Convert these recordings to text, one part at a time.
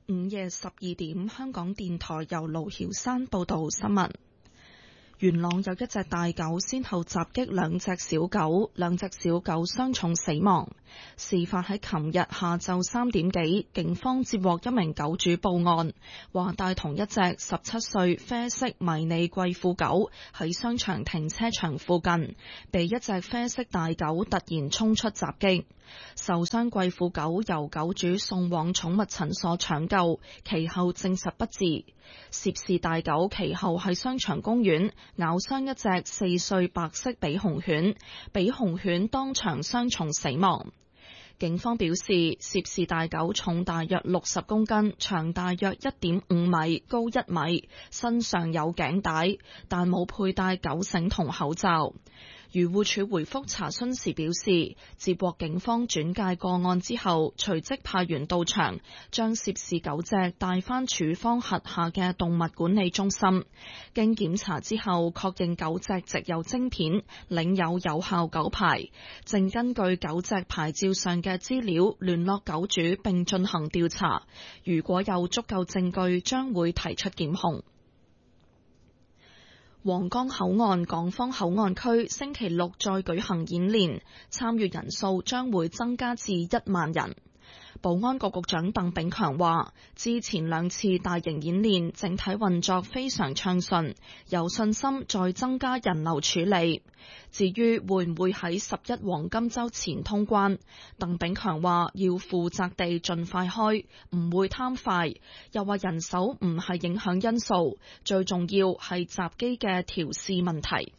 午夜12點，香港電台由盧曉山報道新聞。元朗有一隻大狗先後襲擊兩隻小狗，兩隻小狗傷重死亡。事發喺琴日下晝3點幾，警方接獲一名狗主報案，話帶同一隻17歲啡色迷你貴婦狗喺商場停車場附近，被一隻啡色大狗突然衝出襲擊。受傷貴婦狗由狗主送往寵物診所搶救，其後證實不治。涉事大狗其後喺商場公園咬傷一隻4歲白色比熊犬，比熊犬當場傷重死亡。警方表示，涉事大狗重大約60公斤，長大約1.5米，高1米，身上有頸帶，但冇佩戴狗繩同口罩。漁護署回覆查詢時表示，接獲警方轉介個案之後，隨即派員到場，將涉事狗隻帶返署方轄下嘅動物管理中心。經檢查之後，確認狗隻植有晶片，領有有效狗牌，正根據狗隻牌照上嘅資料聯絡狗主並進行調查。如果有足夠證據，將會提出檢控。皇崗口岸港方口岸區星期六再舉行演練，參與人數將會增加至1萬人。保安局局長鄧炳強話，之前2次大型演練整體運作非常暢順，有信心再增加人流處理。至於會唔會喺11黃金週前通關，鄧炳強話要負責地盡快開，唔會貪快。又話人手唔係影響因素，最重要係閘機嘅調試問題。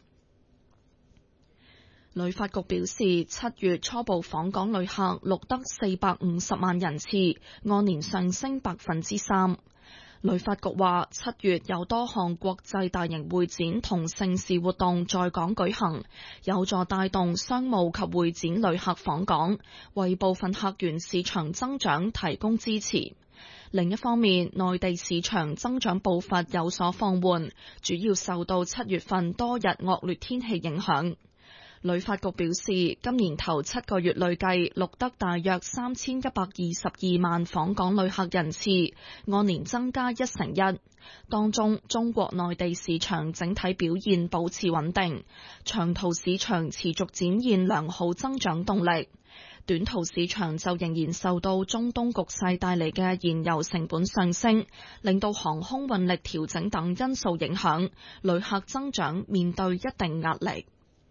旅發局表示，7月初步訪港旅客錄得450萬人次，按年上升3%。旅發局話，7月有多項國際大型會展同盛事活動在港舉行，有助帶動商務及會展旅客訪港，為部分客源市場增長提供支持。另一方面，內地市場增長步伐有所放緩，主要受到7月份多日惡劣天氣影響。旅發局表示，今年頭7個月累計錄得大約3122萬訪港旅客人次，按年增加1成1。當中，中國內地市場整體表現保持穩定，長途市場持續展現良好增長動力。短途市場就仍然受到中東局勢帶嚟嘅燃油成本上升，令到航空運力調整等因素影響，旅客增長面對一定壓力。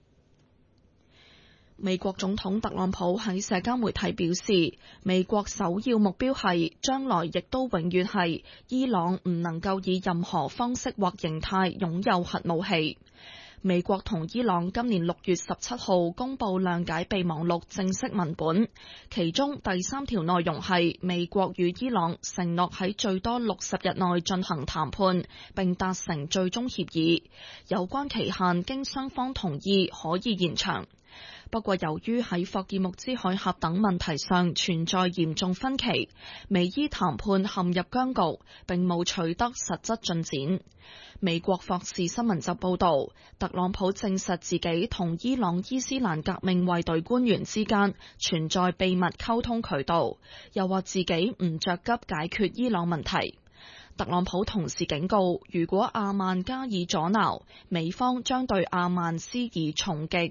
美國總統特朗普喺社交媒體表示，美國首要目標係，將來亦都永遠係，伊朗唔能夠以任何方式或形態擁有核武器。美國同伊朗今年6月17號公佈諒解備忘錄正式文本，其中第3條內容係美國與伊朗承諾喺最多60日內進行談判，並達成最終協議，有關期限經雙方同意可以延長。不過，由於喺霍爾木茲海峽等問題上存在嚴重分歧，美伊談判陷入僵局，並冇取得實質進展。美國霍士新聞就報導，特朗普證實自己同伊朗伊斯蘭革命衛隊官員之間存在秘密溝通渠道，又話自己唔着急解決伊朗問題。特朗普同時警告，如果阿曼加以阻撓，美方將對阿曼施以重擊。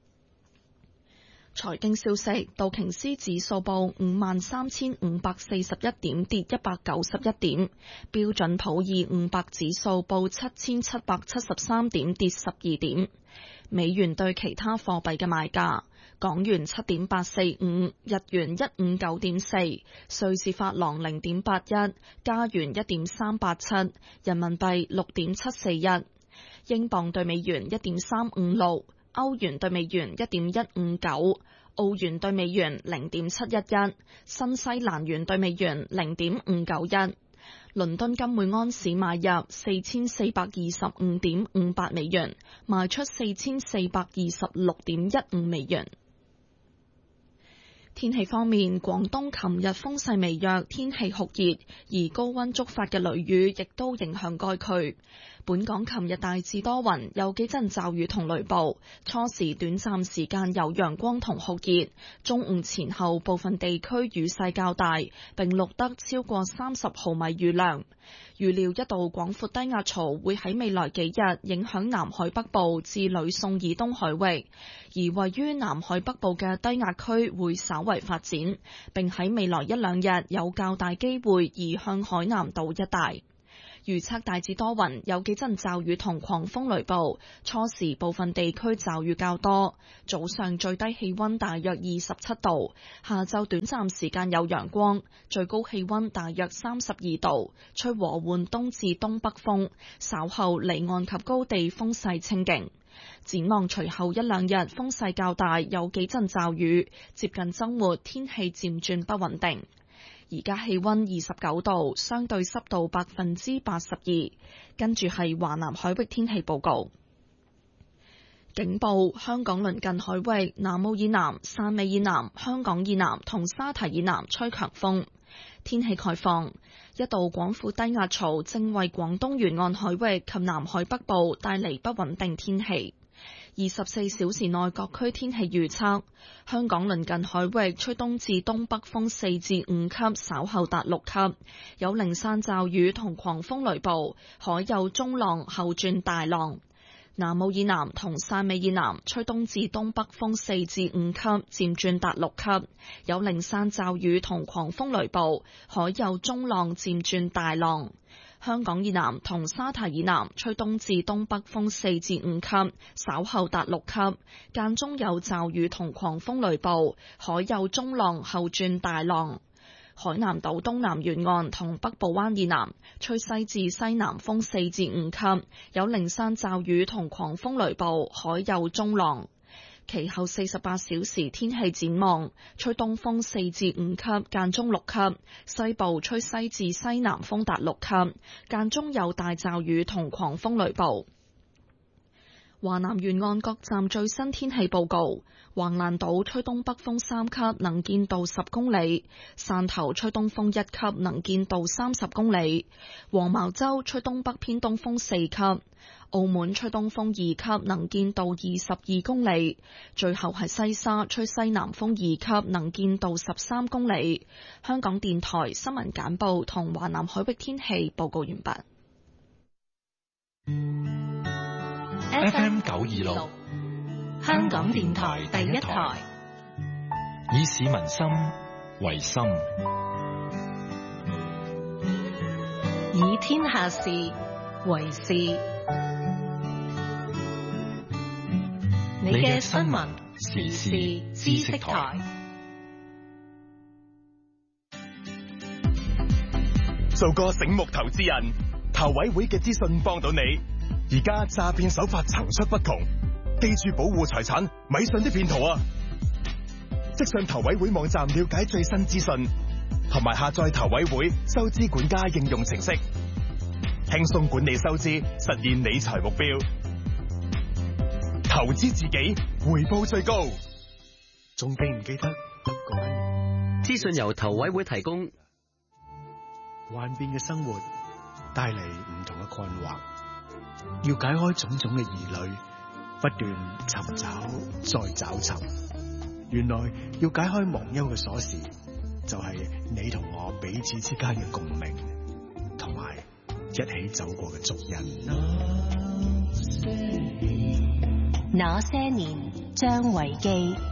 財經消息，道瓊斯指數報53,541點，跌191點；標準普爾500指數報7,773點，跌12點。美元對其他貨幣嘅賣價：港元7.845，日元159.4，瑞士法郎0.81，加元1.387，人民幣6.741，英鎊對美元1.356。歐元對美元1.159，澳元對美元0.711，新西蘭元對美元0.591。倫敦金每安士買入4425.58美元，賣出4426.15美元。天氣方面，廣東琴日風勢微弱，天氣酷熱，而高溫觸發嘅雷雨亦都影響該區。 本港琴日大致多雲，有幾陣驟雨同雷暴，初時短暫時間有陽光同酷熱，中午前後部分地區雨勢較大，並錄得超過30毫米雨量。預料一道廣闊低壓槽會喺未來幾日影響南海北部至呂宋以東海域，而位於南海北部嘅低壓區會稍為發展，並喺未來一兩日有較大機會移向海南島一帶。預測大致多雲，有幾陣驟雨同狂風雷暴，初時部分地區驟雨較多，早上最低氣溫大約27度，下晝短暫時間有陽光，最高氣溫大約32度，吹和緩東至東北風，稍後離岸及高地風勢清勁。展望隨後一兩日風勢較大，有幾陣驟雨，接近週末天氣漸轉不穩定。而家氣溫29度，相對濕度82%。跟住係華南海域天氣報告。警報：香港鄰近海域、南澳以南、汕尾以南、香港以南同沙堤以南吹強風。天氣概況：一道廣闊低壓槽正為廣東沿岸海域及南海北部帶嚟不穩定天氣。24小時內各區天氣預測：香港鄰近海域吹東至東北風4至5級，稍後達6級，有零散驟雨同狂風雷暴，海有中浪後轉大浪。南澳以南同汕尾以南吹東至東北風4至5級，漸轉達6級，有零散驟雨同狂風雷暴，海有中浪漸轉大浪。香港以南同沙堤以南吹東至東北風4至5級，稍後達6級，間中有驟雨同狂風雷暴，海有中浪後轉大浪。海南島東南沿岸同北部灣以南吹西至西南風4至5級，有零散驟雨同狂風雷暴，海有中浪。其後48小時天氣展望：吹東風4至5級，間中6級；西部吹西至西南風達6級，間中有大驟雨同狂風雷暴。華南沿岸各站最新天氣報告：橫瀾島吹東北風3級，能見度10公里；汕頭吹東風1級，能見度30公里；黃茅洲吹東北偏東風4級；澳門吹東風2級，能見度22公里；最後係西沙吹西南風2級，能見度13公里。香港電台新聞簡報同華南海域天氣報告完畢。 FM 926，香港電台第一台，以市民心為心， 以天下事為事。你嘅新聞時事知識台， 做個醒目投資人，投委會嘅資訊幫到你。而家詐騙手法層出不窮，記住保護財產，咪信啲騙徒啊！即上投委會網站了解最新資訊，同埋下載投委會收支管家應用程式，輕鬆管理收支，實現理財目標。投資自己，回報最高。仲記唔記得？ 資訊由投委會提供。 幻變嘅生活帶嚟唔同嘅困惑。要解開種種嘅疑慮，不斷尋找再找尋。原來要解開忘憂嘅鎖匙，就係你同我彼此之間嘅共鳴，同埋一起走過嘅足印。 那些年，張維基。